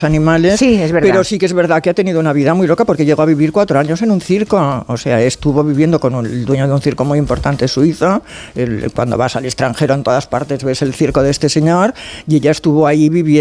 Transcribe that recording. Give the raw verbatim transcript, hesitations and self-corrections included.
animales, sí, es verdad. Pero sí que es verdad que ha tenido una vida muy loca porque llegó a vivir cuatro años en un circo, o sea, estuvo viviendo con un, el dueño de un circo muy importante suizo, el, cuando vas al extranjero en todas partes ves el circo de este señor, y ella estuvo ahí viviendo